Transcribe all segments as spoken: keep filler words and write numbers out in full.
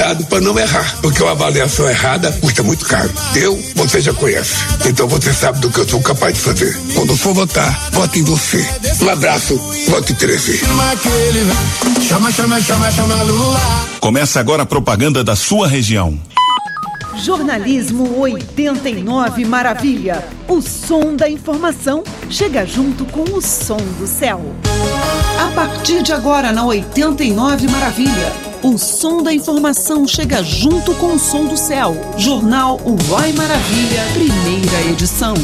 cuidado para não errar, porque uma avaliação errada custa muito caro. Eu, você já conhece. Então você sabe do que eu sou capaz de fazer. Quando for votar, vote em você. Um abraço, vote treze. Chama, chama, chama, chama Lula. Começa agora a propaganda da sua região. Jornalismo oitenta e nove Maravilha. O som da informação chega junto com o som do céu. A partir de agora na oitenta e nove Maravilha, o som da informação chega junto com o som do céu. Jornal Uai Maravilha, primeira edição.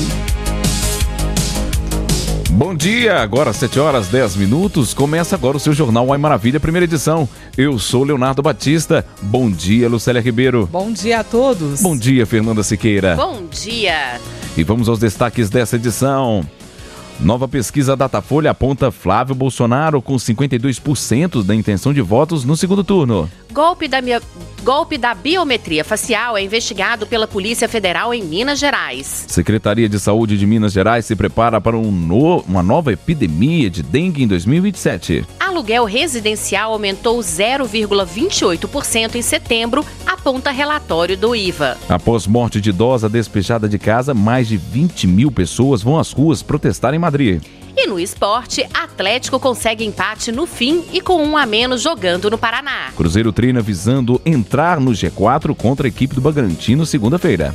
Bom dia, agora sete horas dez minutos, começa agora o seu Jornal Uai Maravilha, primeira edição. Eu sou Leonardo Batista, bom dia Lucélia Ribeiro. Bom dia a todos. Bom dia Fernanda Siqueira. Bom dia. E vamos aos destaques dessa edição. Nova pesquisa Datafolha aponta Flávio Bolsonaro com cinquenta e dois por cento da intenção de votos no segundo turno. Golpe da, minha... Golpe da biometria facial é investigado pela Polícia Federal em Minas Gerais. Secretaria de Saúde de Minas Gerais se prepara para um no... uma nova epidemia de dengue em dois mil e vinte e sete. Aluguel residencial aumentou zero vírgula vinte e oito por cento em setembro, aponta relatório do I V A. Após morte de idosa despejada de casa, mais de vinte mil pessoas vão às ruas protestar em Madrid. E no esporte, Atlético consegue empate no fim e com um a menos jogando no Paraná. Cruzeiro treina visando entrar no G quatro contra a equipe do Bragantino segunda-feira.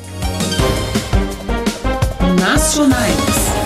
Nacionais.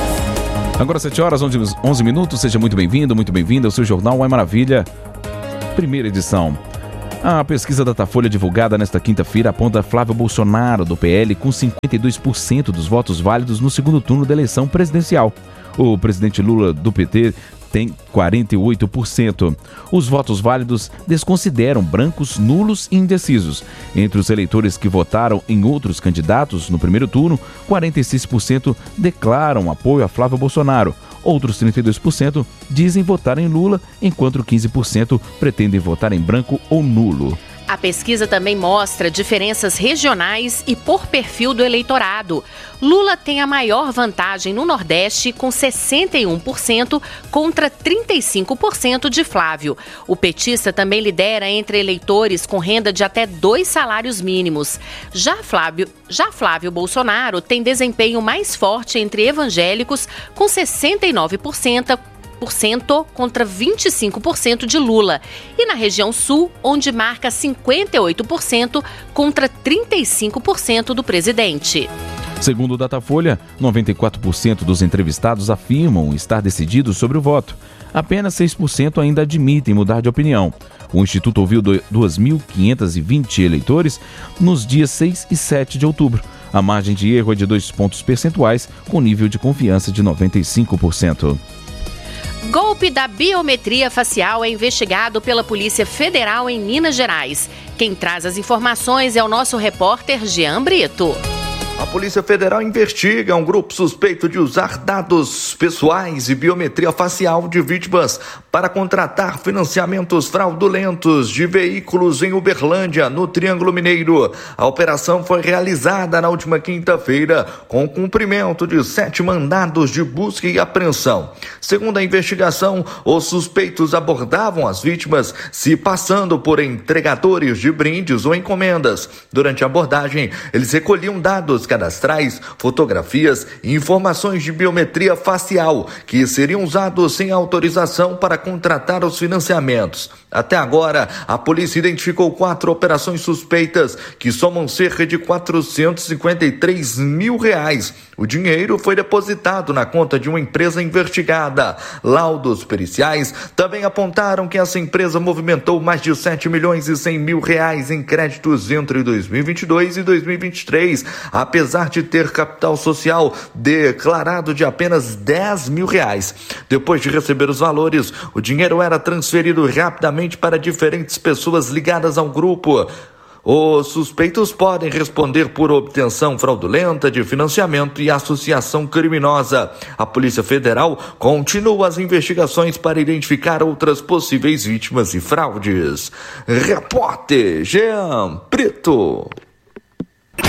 Agora sete horas, onze minutos, seja muito bem-vindo, muito bem-vinda ao seu Jornal Uai Maravilha, primeira edição. A pesquisa Datafolha divulgada nesta quinta-feira aponta Flávio Bolsonaro, do P L, com cinquenta e dois por cento dos votos válidos no segundo turno da eleição presidencial. O presidente Lula, do P T, tem quarenta e oito por cento. Os votos válidos desconsideram brancos, nulos e indecisos. Entre os eleitores que votaram em outros candidatos no primeiro turno, quarenta e seis por cento declaram apoio a Flávio Bolsonaro. Outros trinta e dois por cento dizem votar em Lula, enquanto quinze por cento pretendem votar em branco ou nulo. A pesquisa também mostra diferenças regionais e por perfil do eleitorado. Lula tem a maior vantagem no Nordeste, com sessenta e um por cento contra trinta e cinco por cento de Flávio. O petista também lidera entre eleitores com renda de até dois salários mínimos. Já Flávio, já Flávio Bolsonaro tem desempenho mais forte entre evangélicos, com sessenta e nove por cento contra vinte e cinco por cento de Lula. E na região sul, onde marca cinquenta e oito por cento contra trinta e cinco por cento do presidente. Segundo o Datafolha, noventa e quatro por cento dos entrevistados afirmam estar decididos sobre o voto. Apenas seis por cento ainda admitem mudar de opinião. O Instituto ouviu dois mil quinhentos e vinte eleitores nos dias seis e sete de outubro. A margem de erro é de dois pontos percentuais, com nível de confiança de noventa e cinco por cento. Golpe da biometria facial é investigado pela Polícia Federal em Minas Gerais. Quem traz as informações é o nosso repórter Jean Brito. A Polícia Federal investiga um grupo suspeito de usar dados pessoais e biometria facial de vítimas para contratar financiamentos fraudulentos de veículos em Uberlândia, no Triângulo Mineiro. A operação foi realizada na última quinta-feira com o cumprimento de sete mandados de busca e apreensão. Segundo a investigação, os suspeitos abordavam as vítimas se passando por entregadores de brindes ou encomendas. Durante a abordagem, eles recolhiam dados cadastrais, fotografias e informações de biometria facial que seriam usados sem autorização para contratar os financiamentos. Até agora, a polícia identificou quatro operações suspeitas que somam cerca de quatrocentos e cinquenta e três mil reais. O dinheiro foi depositado na conta de uma empresa investigada. Laudos periciais também apontaram que essa empresa movimentou mais de sete milhões e cem mil reais em créditos entre dois mil e vinte e dois e dois mil e vinte e três, apesar de ter capital social declarado de apenas dez mil reais. Depois de receber os valores, o dinheiro era transferido rapidamente para diferentes pessoas ligadas ao grupo. Os suspeitos podem responder por obtenção fraudulenta de financiamento e associação criminosa. A Polícia Federal continua as investigações para identificar outras possíveis vítimas de fraudes. Repórter Jean Brito.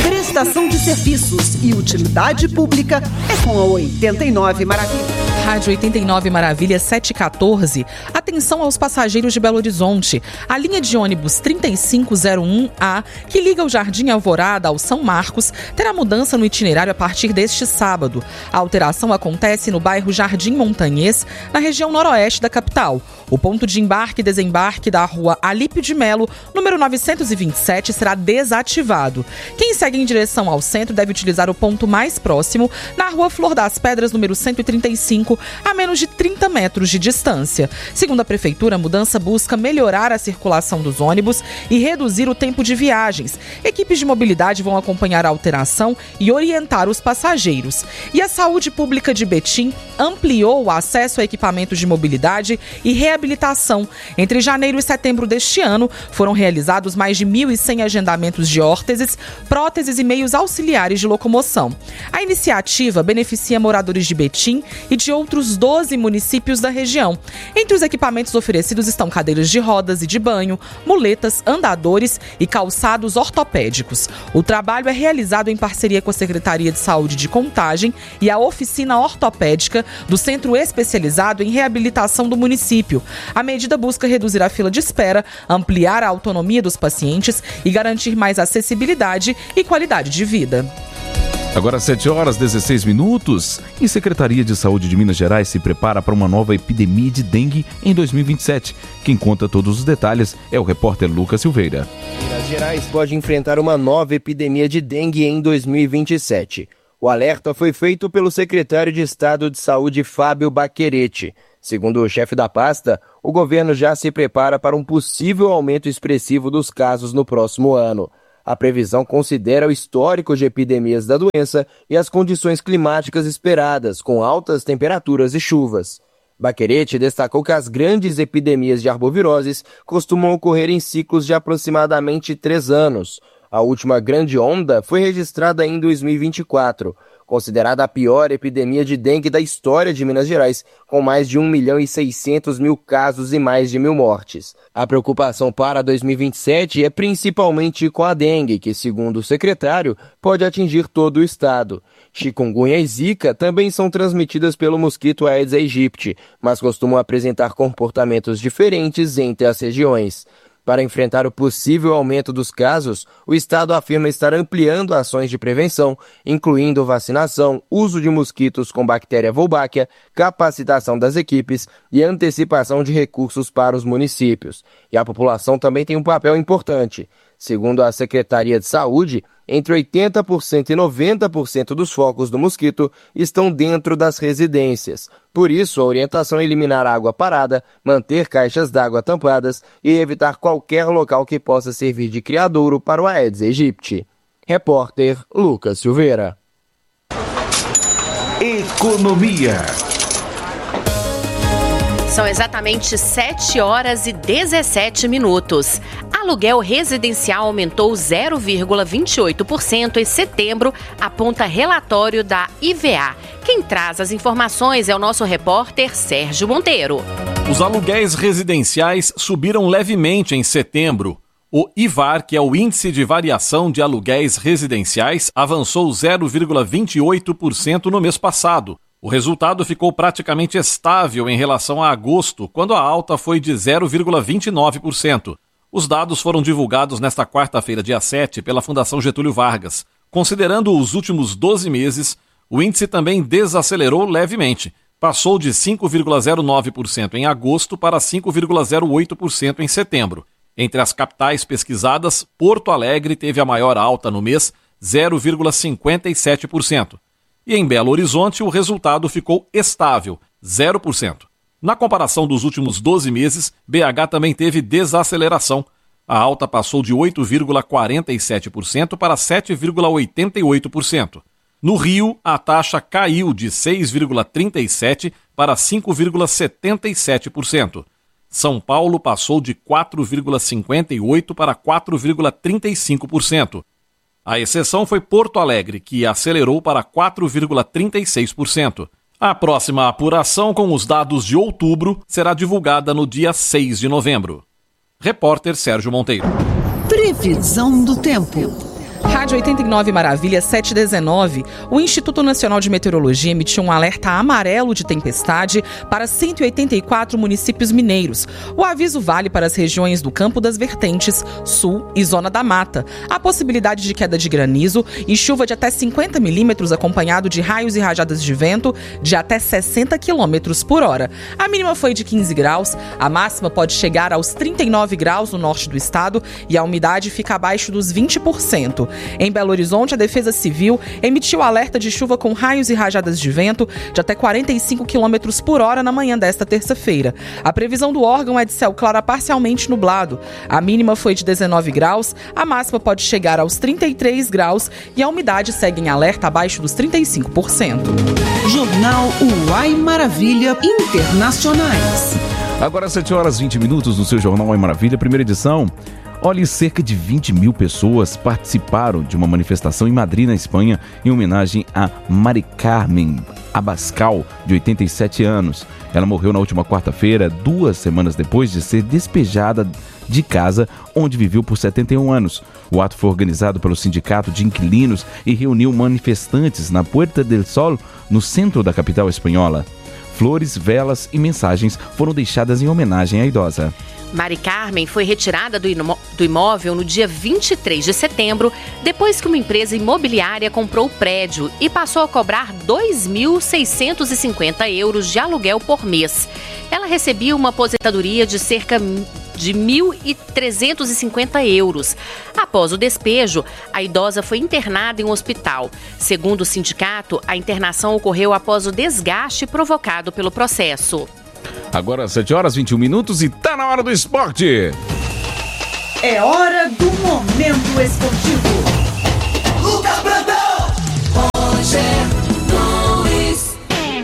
Prestação de serviços e utilidade pública é com a oitenta e nove Maravilha. Rádio oitenta e nove Maravilha sete e quatorze. Atenção aos passageiros de Belo Horizonte. A linha de ônibus trinta e cinco zero um A, que liga o Jardim Alvorada ao São Marcos, terá mudança no itinerário a partir deste sábado. A alteração acontece no bairro Jardim Montanhês, na região noroeste da capital. O ponto de embarque e desembarque da rua Alípio de Melo, número novecentos e vinte e sete, será desativado. Quem segue em direção ao centro deve utilizar o ponto mais próximo, na rua Flor das Pedras, número cento e trinta e cinco, a menos de trinta metros de distância. Segundo a Prefeitura, a mudança busca melhorar a circulação dos ônibus e reduzir o tempo de viagens. Equipes de mobilidade vão acompanhar a alteração e orientar os passageiros. E a Saúde Pública de Betim ampliou o acesso a equipamentos de mobilidade e reabilitação. Entre janeiro e setembro deste ano, foram realizados mais de mil e cem agendamentos de órteses, próteses e meios auxiliares de locomoção. A iniciativa beneficia moradores de Betim e de outros doze municípios da região. Entre os equipamentos oferecidos estão cadeiras de rodas e de banho, muletas, andadores e calçados ortopédicos. O trabalho é realizado em parceria com a Secretaria de Saúde de Contagem e a Oficina Ortopédica do Centro Especializado em Reabilitação do município. A medida busca reduzir a fila de espera, ampliar a autonomia dos pacientes e garantir mais acessibilidade e qualidade de vida. Agora sete horas e dezesseis minutos. E a Secretaria de Saúde de Minas Gerais se prepara para uma nova epidemia de dengue em dois mil e vinte e sete. Quem conta todos os detalhes é o repórter Lucas Silveira. Minas Gerais pode enfrentar uma nova epidemia de dengue em dois mil e vinte e sete. O alerta foi feito pelo secretário de Estado de Saúde, Fábio Baccheretti. Segundo o chefe da pasta, o governo já se prepara para um possível aumento expressivo dos casos no próximo ano. A previsão considera o histórico de epidemias da doença e as condições climáticas esperadas, com altas temperaturas e chuvas. Baccheretti destacou que as grandes epidemias de arboviroses costumam ocorrer em ciclos de aproximadamente três anos. A última grande onda foi registrada em dois mil e vinte e quatro, considerada a pior epidemia de dengue da história de Minas Gerais, com mais de um milhão e seiscentos mil casos e mais de mil mortes. A preocupação para dois mil e vinte e sete é principalmente com a dengue, que, segundo o secretário, pode atingir todo o estado. Chikungunya e Zika também são transmitidas pelo mosquito Aedes aegypti, mas costumam apresentar comportamentos diferentes entre as regiões. Para enfrentar o possível aumento dos casos, o Estado afirma estar ampliando ações de prevenção, incluindo vacinação, uso de mosquitos com bactéria Wolbachia, capacitação das equipes e antecipação de recursos para os municípios. E a população também tem um papel importante. Segundo a Secretaria de Saúde, entre oitenta por cento e noventa por cento dos focos do mosquito estão dentro das residências. Por isso, a orientação é eliminar água parada, manter caixas d'água tampadas e evitar qualquer local que possa servir de criadouro para o Aedes aegypti. Repórter Lucas Silveira. Economia. São exatamente sete horas e dezessete minutos. Aluguel residencial aumentou zero vírgula vinte e oito por cento em setembro, aponta relatório da I V A. Quem traz as informações é o nosso repórter Sérgio Monteiro. Os aluguéis residenciais subiram levemente em setembro. O I V A R, que é o Índice de Variação de Aluguéis Residenciais, avançou zero vírgula vinte e oito por cento no mês passado. O resultado ficou praticamente estável em relação a agosto, quando a alta foi de zero vírgula vinte e nove por cento. Os dados foram divulgados nesta quarta-feira, dia sete, pela Fundação Getúlio Vargas. Considerando os últimos doze meses, o índice também desacelerou levemente. Passou de cinco vírgula zero nove por cento em agosto para cinco vírgula zero oito por cento em setembro. Entre as capitais pesquisadas, Porto Alegre teve a maior alta no mês, zero vírgula cinquenta e sete por cento. E em Belo Horizonte, o resultado ficou estável, zero por cento. Na comparação dos últimos doze meses, B H também teve desaceleração. A alta passou de oito vírgula quarenta e sete por cento para sete vírgula oitenta e oito por cento. No Rio, a taxa caiu de seis vírgula trinta e sete por cento para cinco vírgula setenta e sete por cento. São Paulo passou de quatro vírgula cinquenta e oito por cento para quatro vírgula trinta e cinco por cento. A exceção foi Porto Alegre, que acelerou para quatro vírgula trinta e seis por cento. A próxima apuração com os dados de outubro será divulgada no dia seis de novembro. Repórter Sérgio Monteiro. Previsão do tempo. Rádio oitenta e nove Maravilha, sete e dezenove. O Instituto Nacional de Meteorologia emitiu um alerta amarelo de tempestade para cento e oitenta e quatro municípios mineiros. O aviso vale para as regiões do Campo das Vertentes, Sul e Zona da Mata. Há possibilidade de queda de granizo e chuva de até cinquenta milímetros, acompanhado de raios e rajadas de vento de até sessenta quilômetros por hora. A mínima foi de quinze graus, a máxima pode chegar aos trinta e nove graus no norte do estado e a umidade fica abaixo dos vinte por cento. Em Belo Horizonte, a Defesa Civil emitiu alerta de chuva com raios e rajadas de vento de até quarenta e cinco quilômetros por hora na manhã desta terça-feira. A previsão do órgão é de céu claro a parcialmente nublado. A mínima foi de dezenove graus, a máxima pode chegar aos trinta e três graus e a umidade segue em alerta abaixo dos trinta e cinco por cento. Jornal Uai Maravilha Internacionais. Agora sete horas e vinte minutos no seu Jornal Uai Maravilha, primeira edição. Olha, cerca de vinte mil pessoas participaram de uma manifestação em Madrid, na Espanha, em homenagem a Mari Carmen Abascal, de oitenta e sete anos. Ela morreu na última quarta-feira, duas semanas depois de ser despejada de casa, onde viveu por setenta e um anos. O ato foi organizado pelo Sindicato de Inquilinos e reuniu manifestantes na Puerta del Sol, no centro da capital espanhola. Flores, velas e mensagens foram deixadas em homenagem à idosa. Mari Carmen foi retirada do, imó- do imóvel no dia vinte e três de setembro, depois que uma empresa imobiliária comprou o prédio e passou a cobrar dois mil seiscentos e cinquenta euros de aluguel por mês. Ela recebia uma aposentadoria de cerca de mil trezentos e cinquenta euros. Após o despejo, a idosa foi internada em um hospital. Segundo o sindicato, a internação ocorreu após o desgaste provocado pelo processo. Agora sete horas e vinte e um minutos e tá na hora do esporte. É hora do Momento Esportivo. Lucas Brandão, Roger Luiz.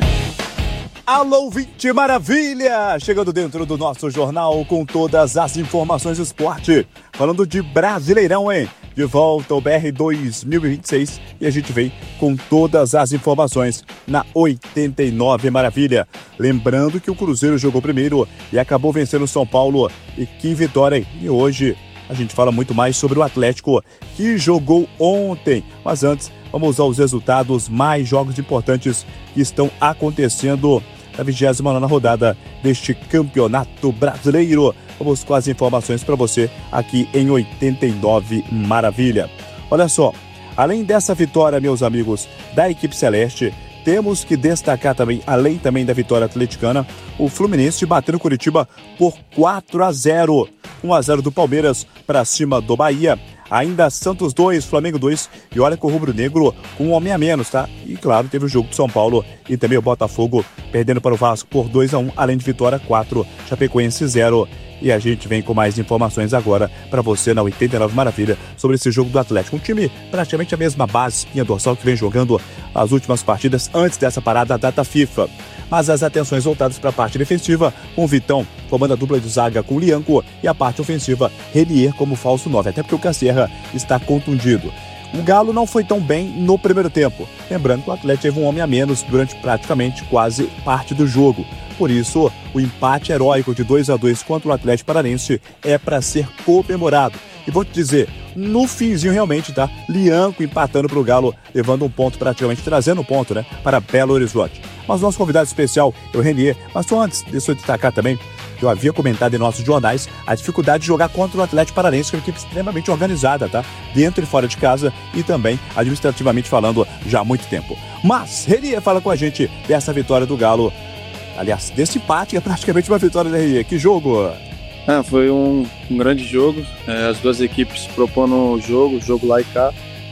Alô, ouvinte maravilha! Chegando dentro do nosso jornal com todas as informações do esporte. Falando de Brasileirão, hein? De volta ao B R dois mil e vinte e seis e a gente vem com todas as informações na oitenta e nove Maravilha. Lembrando que o Cruzeiro jogou primeiro e acabou vencendo o São Paulo. E que vitória! E hoje a gente fala muito mais sobre o Atlético, que jogou ontem. Mas antes, vamos aos resultados, mais jogos importantes que estão acontecendo na vigésima nona rodada deste Campeonato Brasileiro. Vamos com as informações para você aqui em oitenta e nove Maravilha. Olha só, além dessa vitória, meus amigos, da equipe celeste, temos que destacar também, além também da vitória atleticana, o Fluminense batendo o Curitiba por quatro a zero. um a zero do Palmeiras para cima do Bahia. Ainda Santos dois, Flamengo dois, e olha com o Rubro Negro com um homem a menos, tá? E claro, teve o jogo do São Paulo e também o Botafogo perdendo para o Vasco por dois a um, além de vitória quatro, Chapecoense zero. E a gente vem com mais informações agora para você na oitenta e nove Maravilha sobre esse jogo do Atlético. Um time praticamente a mesma base, espinha dorsal, que vem jogando as últimas partidas antes dessa parada da data FIFA. Mas as atenções voltadas para a parte defensiva, com o Vitão comanda a dupla de zaga com o Lianco e a parte ofensiva, Renier como falso nove, até porque o Casserra está contundido. O Galo não foi tão bem no primeiro tempo. Lembrando que o Atlético teve um homem a menos durante praticamente quase parte do jogo. Por isso, o empate heróico de dois a dois contra o Atlético Paranaense é para ser comemorado. E vou te dizer, no finzinho realmente, tá? Lianco empatando para o Galo, levando um ponto praticamente, trazendo um ponto, né? Para Belo Horizonte. Mas nosso convidado especial é o Renier. Mas só antes, deixa eu destacar também, eu havia comentado em nossos jornais a dificuldade de jogar contra o Atlético Paranaense, que é uma equipe extremamente organizada, tá? Dentro e fora de casa e também administrativamente falando já há muito tempo. Mas Renier fala com a gente dessa vitória do Galo. Aliás, desse empate é praticamente uma vitória da Renier. Que jogo! Ah, foi um, um grande jogo. É, as duas equipes propondo o jogo, jogo lá e cá.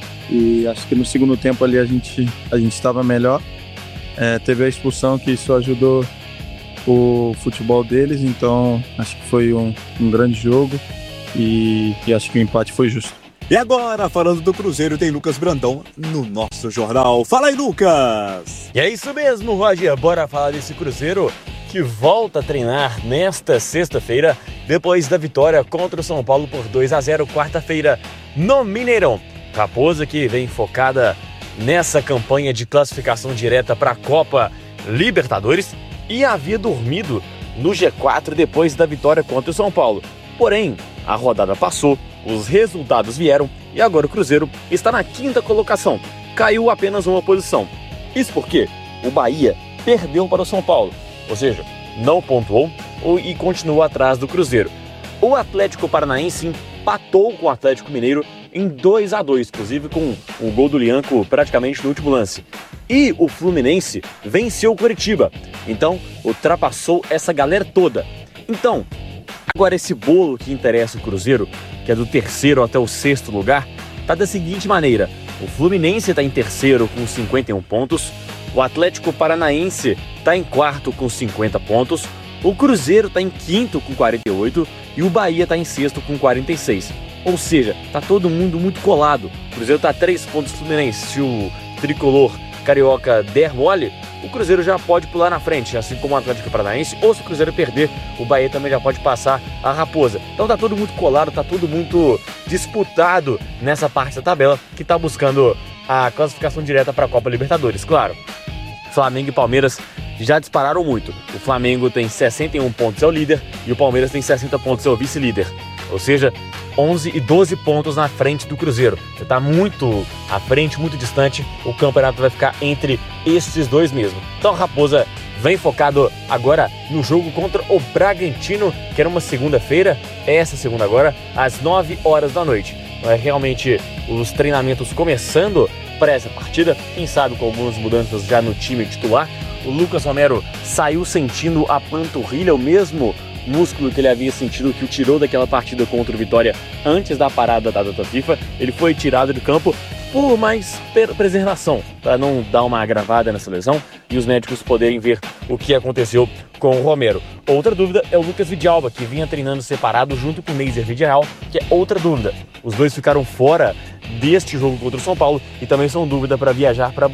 E acho que no segundo tempo ali a gente a gente estava melhor. É, teve a expulsão que isso ajudou o futebol deles, então acho que foi um, um grande jogo e, e acho que o empate foi justo. E agora, falando do Cruzeiro, tem Lucas Brandão no nosso jornal. Fala aí, Lucas! E é isso mesmo, Roger. Bora falar desse Cruzeiro que volta a treinar nesta sexta-feira, depois da vitória contra o São Paulo por dois a zero, quarta-feira, no Mineirão. Raposa que vem focada nessa campanha de classificação direta para a Copa Libertadores e havia dormido no G quatro depois da vitória contra o São Paulo. Porém, a rodada passou, os resultados vieram e agora o Cruzeiro está na quinta colocação, caiu apenas uma posição. Isso porque o Bahia perdeu para o São Paulo, ou seja, não pontuou e continua atrás do Cruzeiro. O Atlético Paranaense empatou com o Atlético Mineiro em dois a dois, inclusive com o gol do Lianco praticamente no último lance. E o Fluminense venceu o Coritiba, então ultrapassou essa galera toda. Então, agora esse bolo que interessa o Cruzeiro, que é do terceiro até o sexto lugar, tá da seguinte maneira: o Fluminense está em terceiro com cinquenta e um pontos, o Atlético Paranaense está em quarto com cinquenta pontos, o Cruzeiro está em quinto com quarenta e oito e o Bahia está em sexto com quarenta e seis. Ou seja, tá todo mundo muito colado. O Cruzeiro está a três pontos do Fluminense. Se o tricolor carioca der mole, o Cruzeiro já pode pular na frente, assim como o Atlético Paranaense, ou se o Cruzeiro perder, o Bahia também já pode passar a Raposa. Então tá tudo muito colado, tá tudo muito disputado nessa parte da tabela, que tá buscando a classificação direta para a Copa Libertadores. Claro, Flamengo e Palmeiras já dispararam muito. O Flamengo tem sessenta e um pontos, é o líder, e o Palmeiras tem sessenta pontos, é o vice-líder. Ou seja, onze e doze pontos na frente do Cruzeiro. Você está muito à frente, muito distante. O campeonato vai ficar entre esses dois mesmo. Então a Raposa vem focado agora no jogo contra o Bragantino, que era uma segunda-feira, essa segunda agora, às nove horas da noite. É realmente os treinamentos começando para essa partida, quem sabe com algumas mudanças já no time titular. O Lucas Romero saiu sentindo a panturrilha, o mesmo músculo que ele havia sentido que o tirou daquela partida contra o Vitória antes da parada da data FIFA. Ele foi tirado do campo por mais preservação, para não dar uma agravada nessa lesão e os médicos poderem ver o que aconteceu com o Romero. Outra dúvida é o Lucas Vidalba, que vinha treinando separado junto com o Neiser Vidigal, que é outra dúvida. Os dois ficaram fora deste jogo contra o São Paulo e também são dúvida para viajar para